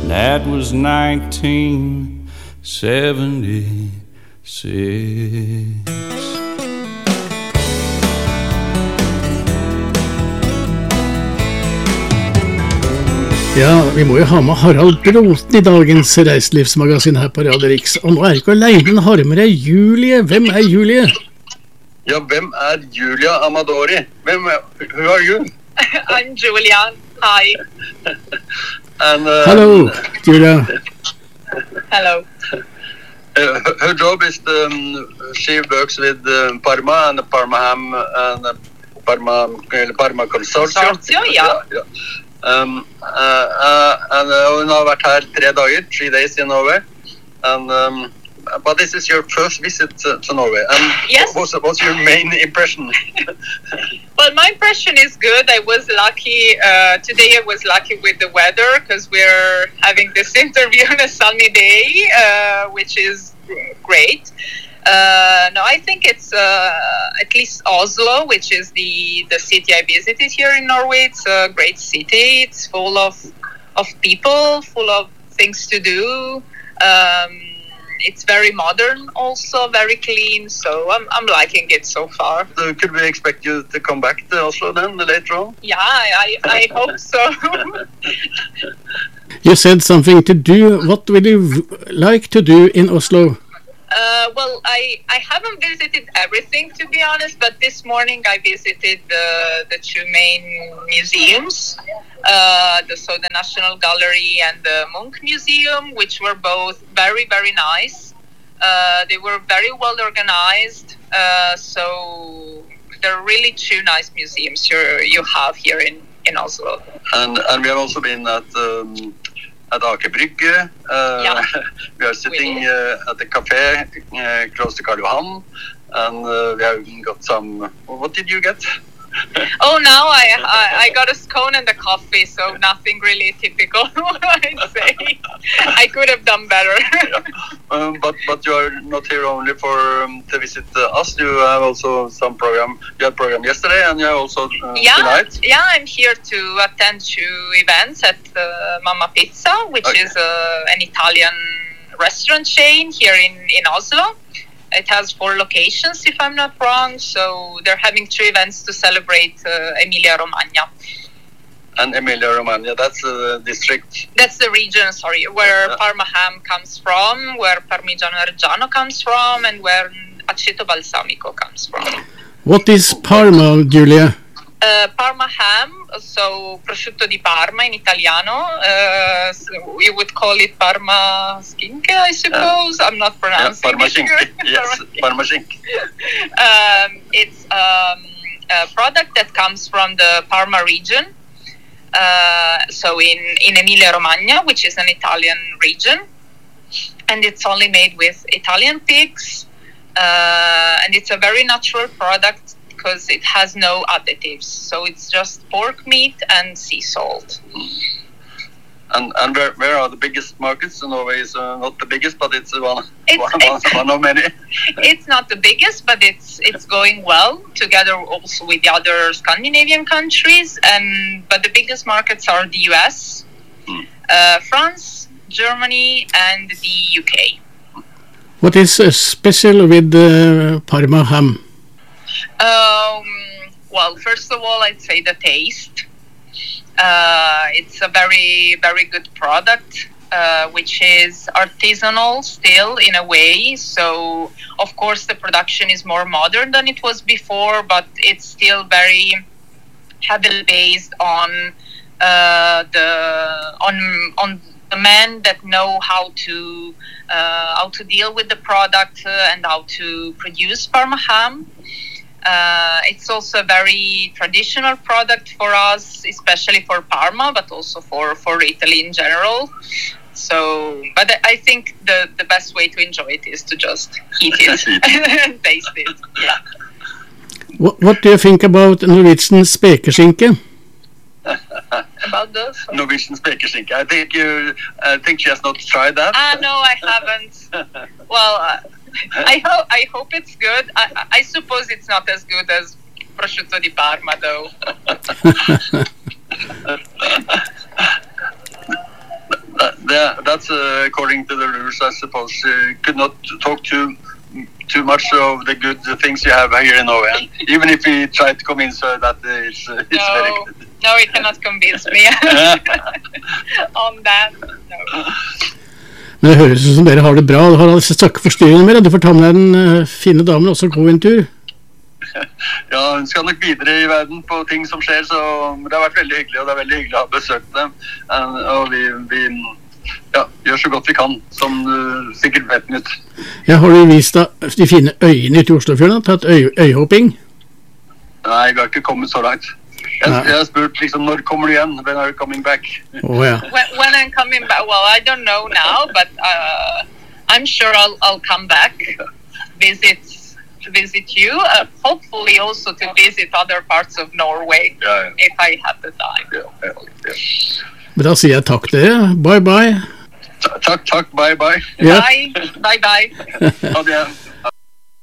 That was 1976. Ja, vi må jo ha med Harald Bråten i dagens reiselivsmagasin her på Radio Riks. Og nå er du ikke alene, men har med deg Julie. Hvem er Julie? Ja, hvem er Julia Amadori? Who are you? I'm Julia. Hi. And, Hello, Julia. Hello. Her job is she works with Parma and the Parma Ham and Parma Consortium. Yeah. And hun har vært her 3 dager, 3 days in Norway. And but this is your first visit to Norway. And yes. What's your main impression? Well, my impression is good. I was lucky. Today I was lucky with the weather because we're having this interview on a sunny day, which is great. No, I think it's at least Oslo, which is the city I visited here in Norway. It's a great city. It's full of people, full of things to do. It's very modern, also very clean. So I'm liking it so far. Could we expect you to come back to Oslo then later on? Yeah, I hope so. You said something to do. What would you like to do in Oslo? Well, I haven't visited everything, to be honest, but this morning I visited the 2 main museums, the National Gallery and the Munch Museum, which were both very, very nice. They were very well organized, so they're really 2 nice museums you have here in Oslo. And we have also been at Aker Brygge. Yeah. We are sitting at the cafe close to Karl Johan, and we have got some. What did you get? Oh, now I got a scone and a coffee, so nothing really typical, I'd say. I could have done better. Yeah. But you are not here only for to visit us. You have also some program. You had program yesterday, and you have also tonight. Yeah, I'm here to attend 2 events at Mamma Pizza, which is an Italian restaurant chain here in Oslo. It has 4 locations, if I'm not wrong. So they're having 2 events to celebrate Emilia-Romagna. And Emilia-Romagna, that's the district? That's the region, sorry, where Parma ham comes from, where Parmigiano Reggiano comes from, and where Aceto Balsamico comes from. What is Parma, Julia? Parma ham, so prosciutto di Parma in Italiano. So we would call it Parma skinke, I suppose. I'm not pronouncing Parma it skinke. good. Yes, Parma skinke. It's a product that comes from the Parma region. So in Emilia-Romagna, which is an Italian region. And it's only made with Italian pigs. And it's a very natural product, because it has no additives, so it's just pork meat and sea salt. And where are the biggest markets? Norway is not the biggest, but it's one of many. It's not the biggest, but it's going well together also with the other Scandinavian countries. But the biggest markets are the US, France, Germany, and the UK. What is special with Parma ham? Well, first of all, I'd say the taste. It's a very, very good product, which is artisanal still in a way. So, of course, the production is more modern than it was before, but it's still very heavily based on the men that know how to deal with the product and how to produce Parma ham. It's also a very traditional product for us, especially for Parma, but also for Italy in general. So, but I think the best way to enjoy it is to just eat it and taste it. Yeah. What do you think about Norwegian spekeskinke? About those? Norwegian spekeskinke. I think she has not tried that. No, I haven't. Well, I hope it's good. I suppose it's not as good as prosciutto di Parma, though. That's according to the rules, I suppose. You could not talk too much of the good things you have here in Norway. And even if we try to convince her that it's very good. No, you cannot convince me on that. No. Men det høres ut som dere har det bra. Harald, jeg skal ikke forstyrre noe mer. Du får ta med deg den fine damen også gå en tur. Ja, hun skal nok videre i verden på ting som skjer, så det har vært veldig hyggelig, og det er veldig hyggelig å ha besøkt dem. Og vi gjør så godt vi kan, som du sikkert vet, Knut. Ja, har du vist deg de fine øyene ute i Oslofjorden? Tatt øyhopping? Nei, vi har ikke kommet så langt. Jeg har spurt liksom, når kommer du igjen? When are you coming back? Ja. When I'm coming back, well, I don't know now, but I'm sure I'll come back, to visit you, hopefully also to visit other parts of Norway, if I have the time. Ja. Men da sier jeg takk dere. Bye bye. Takk, bye bye. Ja. Bye. Ha det.